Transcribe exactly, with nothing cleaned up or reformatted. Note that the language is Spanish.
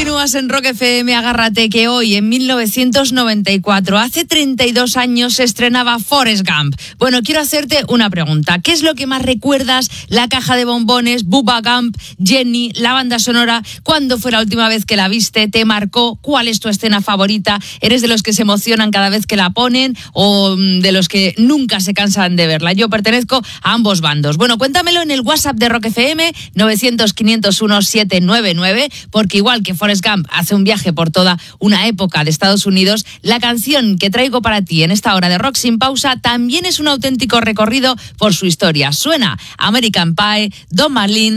Continúas en Rock F M, agárrate que hoy, en mil novecientos noventa y cuatro, hace treinta y dos años, se estrenaba Forrest Gump. Bueno, quiero hacerte una pregunta. ¿Qué es lo que más recuerdas? La caja de bombones, Bubba Gump, Jenny, la banda sonora. ¿Cuándo fue la última vez que la viste? ¿Te marcó? ¿Cuál es tu escena favorita? ¿Eres de los que se emocionan cada vez que la ponen o de los que nunca se cansan de verla? Yo pertenezco a ambos bandos. Bueno, cuéntamelo en el WhatsApp de Rock F M, novecientos, quinientos uno, setecientos noventa y nueve, porque igual que Forrest Gump hace un viaje por toda una época de Estados Unidos, la canción que traigo para ti en esta hora de Rock Sin Pausa también es un auténtico recorrido por su historia. Suena American Pie, Don Marlene,